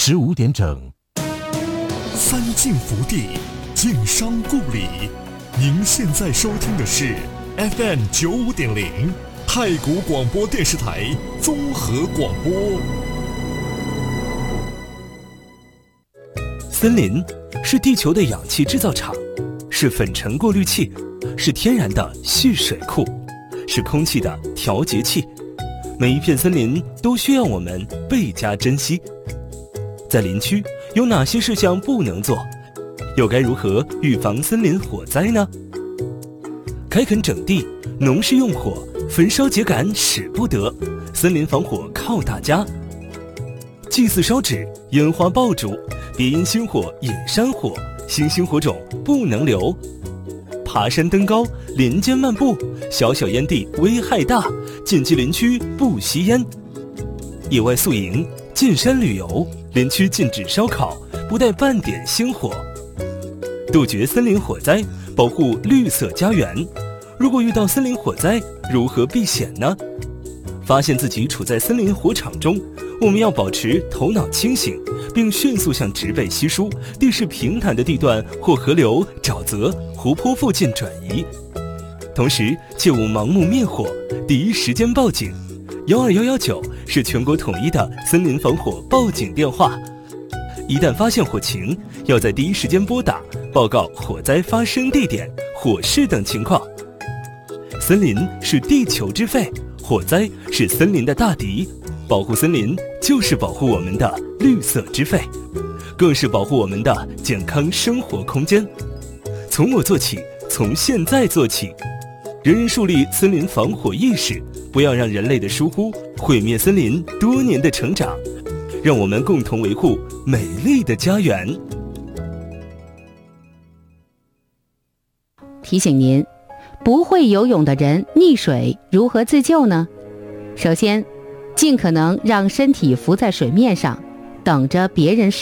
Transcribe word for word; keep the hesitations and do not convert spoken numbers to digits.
十五点整。 三晋福地，晋商故里。您现在收听的是 F M 九五点零太谷广播电视台综合广播。 森林是地球的氧气制造厂，是粉尘过滤器，是天然的蓄水库，是空气的调节器。每一片森林都需要我们倍加珍惜。在林区有哪些事项不能做？又该如何预防森林火灾呢？开垦整地，农事用火，焚烧秸秆使不得，森林防火靠大家。祭祀烧纸，烟花爆竹，别因星火引山火，星星火种不能留。爬山登高，林间漫步，小小烟蒂危害大，禁忌林区不吸烟。野外宿营，进山旅游，林区禁止烧烤，不带半点星火。杜绝森林火灾，保护绿色家园。如果遇到森林火灾，如何避险呢？发现自己处在森林火场中，我们要保持头脑清醒，并迅速向植被稀疏、地势平坦的地段或河流、沼泽、湖泊附近转移。同时，切勿盲目灭火，第一时间报警。幺二幺幺九是全国统一的森林防火报警电话。一旦发现火情，要在第一时间拨打，报告火灾发生地点、火势等情况。森林是地球之肺，火灾是森林的大敌。保护森林就是保护我们的绿色之肺，更是保护我们的健康生活空间。从我做起，从现在做起，人人树立森林防火意识，不要让人类的疏忽毁灭森林多年的成长。让我们共同维护美丽的家园。 提醒您，不会游泳的人溺水如何自救呢？首先，尽可能让身体浮在水面上，等着别人